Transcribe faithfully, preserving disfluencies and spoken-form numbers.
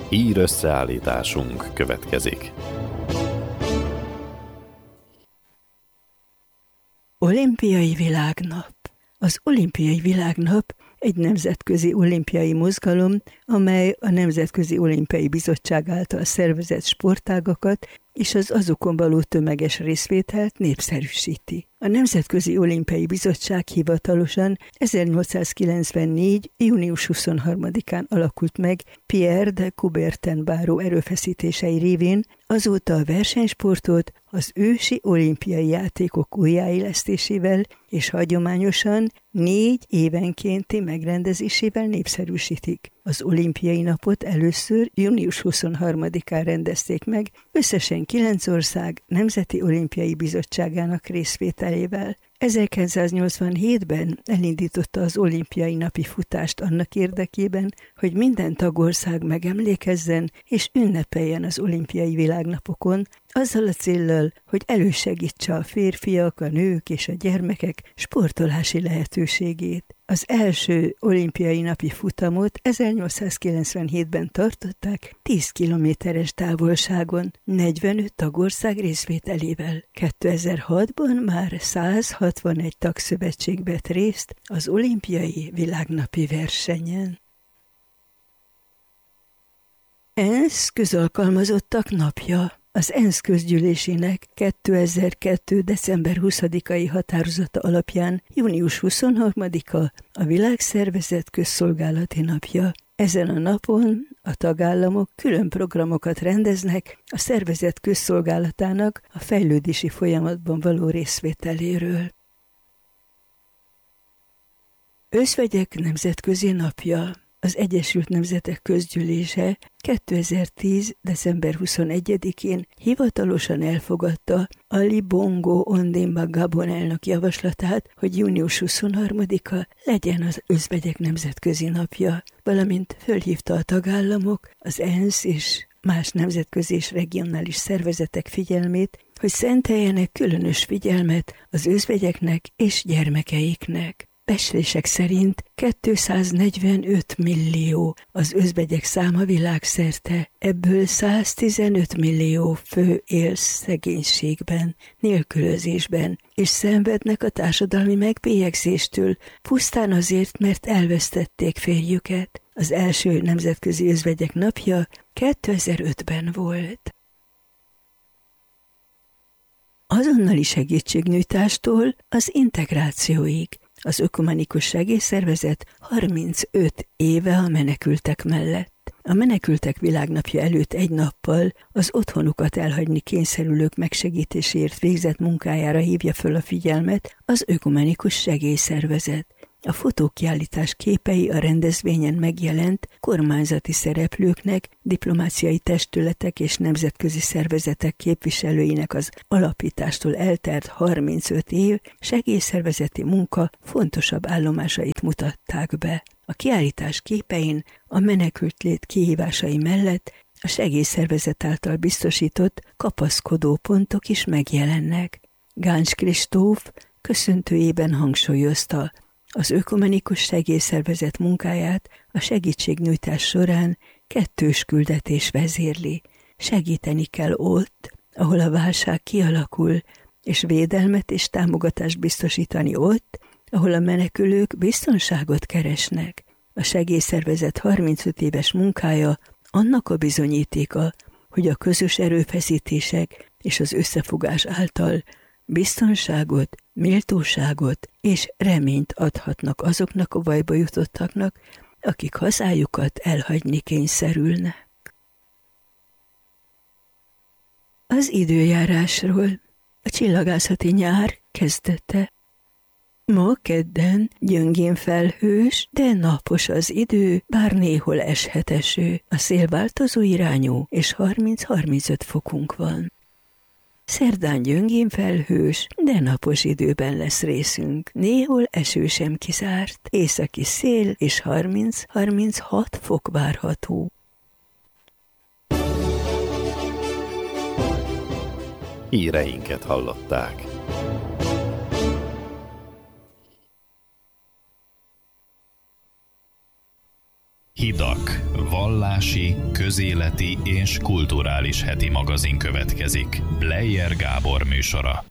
Ír összeállításunk következik. Olimpiai világnap. Az olimpiai világnap egy nemzetközi olimpiai mozgalom, amely a Nemzetközi Olimpiai Bizottság által szervezett sportágakat és az azokon való tömeges részvételt népszerűsíti. A Nemzetközi Olimpiai Bizottság hivatalosan ezernyolcszázkilencvennégy. június huszonharmadikán alakult meg Pierre de Coubertin báró erőfeszítései révén, azóta a versenysportot az ősi olimpiai játékok újjáélesztésével és hagyományosan négy évenkénti megrendezésével népszerűsítik. Az olimpiai napot először június huszonharmadikán rendezték meg, összesen kilenc ország Nemzeti Olimpiai Bizottságának részvételével. ezerkilencszáznyolcvanhétben elindította az olimpiai napi futást annak érdekében, hogy minden tagország megemlékezzen és ünnepeljen az olimpiai világnapokon, azzal a céllal, hogy elősegítse a férfiak, a nők és a gyermekek sportolási lehetőségét. Az első olimpiai napi futamot ezernyolcszázkilencvenhétben tartották tíz kilométeres távolságon, negyvenöt tagország részvételével. kétezer-hatban már száz hatvanegy tagszövetség vett részt az olimpiai világnapi versenyen. ENSZ közalkalmazottak napja. Az ENSZ közgyűlésének kétezer-kettő. december huszadikai határozata alapján június huszonharmadika a Világszervezet közszolgálati napja. Ezen a napon a tagállamok külön programokat rendeznek a szervezet közszolgálatának a fejlődési folyamatban való részvételéről. Özvegyek nemzetközi napja. Az Egyesült Nemzetek Közgyűlése kétezer-tíz. december huszonegyedikén hivatalosan elfogadta Ali Bongo Ondimba Gabon elnök javaslatát, hogy június huszonharmadika legyen az özvegyek nemzetközi napja, valamint fölhívta a tagállamok, az ENSZ és más nemzetközi és regionális szervezetek figyelmét, hogy szenteljenek különös figyelmet az özvegyeknek és gyermekeiknek. Becslések szerint kétszáznegyvenöt millió az özvegyek száma világszerte, ebből száztizenöt millió fő él szegénységben, nélkülözésben, és szenvednek a társadalmi megbélyegzéstől, pusztán azért, mert elvesztették férjüket. Az első nemzetközi özvegyek napja kétezer-ötben volt. Azonnali segítségnyújtástól az integrációig. Az Ökumenikus Segélyszervezet harmincöt éve a menekültek mellett. A menekültek világnapja előtt egy nappal az otthonukat elhagyni kényszerülők megsegítéséért végzett munkájára hívja föl a figyelmet az Ökumenikus Segélyszervezet. A fotókiállítás képei a rendezvényen megjelent kormányzati szereplőknek, diplomáciai testületek és nemzetközi szervezetek képviselőinek az alapítástól eltelt harmincöt év segélyszervezeti munka fontosabb állomásait mutatták be. A kiállítás képein a menekültlét kihívásai mellett a segélyszervezet által biztosított kapaszkodó pontok is megjelennek. Gáncs Kristóf köszöntőjében hangsúlyozta, az Ökumenikus Segélyszervezet munkáját a segítségnyújtás során kettős küldetés vezérli. Segíteni kell ott, ahol a válság kialakul, és védelmet és támogatást biztosítani ott, ahol a menekülők biztonságot keresnek. A segélyszervezet harmincöt éves munkája annak a bizonyítéka, hogy a közös erőfeszítések és az összefogás által biztonságot, méltóságot és reményt adhatnak azoknak a bajba jutottaknak, akik hazájukat elhagyni kényszerülnek. Az időjárásról. A csillagászati nyár kezdete. Ma kedden gyöngén felhős, de napos az idő, bár néhol eshet eső. A szél változó irányú, és harminc-harmincöt fokunk van. Szerdán gyöngén felhős, de napos időben lesz részünk. Néhol eső sem kizárt, északi szél és harminc-harminchat fok várható. Híreinket hallották. Hidak, vallási, közéleti és kulturális heti magazin következik. Bleier Gábor műsora.